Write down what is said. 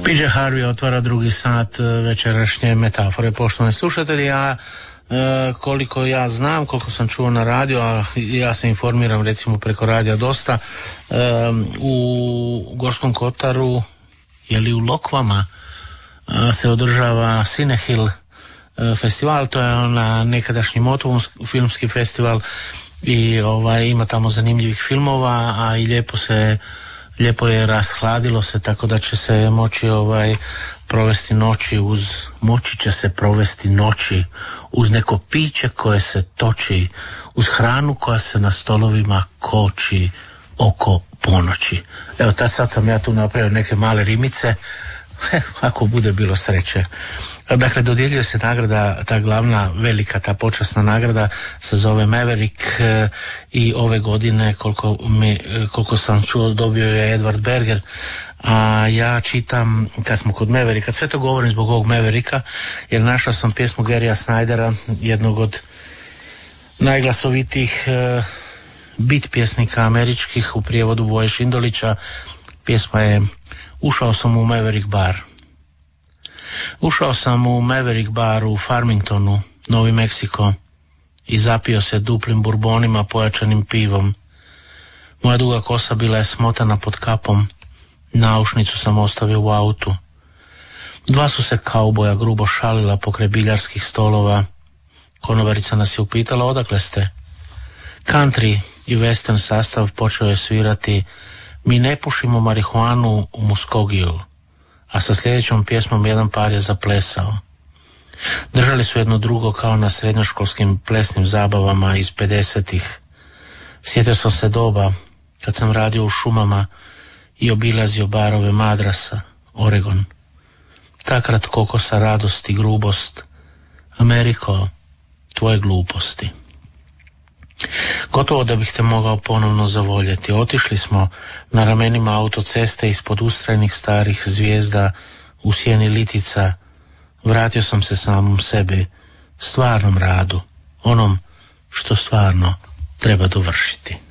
PJ Harvey otvara drugi sat večerašnje metafore. Poštovani slušatelji, ja koliko ja znam, koliko sam čuo na radiju, a ja se informiram recimo preko radija dosta, u Gorskom Kotaru ili u Lokvama se održava Cinehill festival, to je ona nekadašnji motovunski festival i ima tamo zanimljivih filmova, a i lijepo je rashladilo se, tako da će se moći provesti noći uz neko piće koje se toči, uz hranu koja se na stolovima koči oko ponoći. Evo, sad sam ja tu napravio neke male rimice, ako bude bilo sreće. Dakle, dodjeljuje se nagrada, ta glavna, velika, ta počasna nagrada se zove Maverick i ove godine, koliko sam čuo, dobio je Edward Berger, a ja čitam, kad smo kod Mavericka, sve to govorim zbog ovog Mavericka, jer našao sam pjesmu Garyja Snydera, jednog od najglasovitijih beat pjesnika američkih, u prijevodu Voje Šindolića. Pjesma je Ušao sam u Maverick bar. Ušao sam u Maverick bar u Farmingtonu, Novi Meksiko, i zapio se duplim burbonima pojačanim pivom. Moja duga kosa bila je smotana pod kapom, naušnicu sam ostavio u autu. Dva su se kauboja grubo šalila pokraj biljarskih stolova. Konobarica nas je upitala odakle ste. Country i western sastav počeo je svirati Mi ne pušimo marihuanu u Muskogiju, a sa sljedećom pjesmom jedan par je zaplesao. Držali su jedno drugo kao na srednjoškolskim plesnim zabavama iz 50-ih. Sjetio sam se doba kad sam radio u šumama i obilazio barove Madrasa, Oregon. Takrat kokosa radost i grubost, Ameriko, tvoje gluposti. Gotovo da bih te mogao ponovno zavoljeti. Otišli smo na ramenima autoceste ispod ustrajnih starih zvijezda u sjeni litica. Vratio sam se samom sebi, stvarnom radu, onom što stvarno treba dovršiti.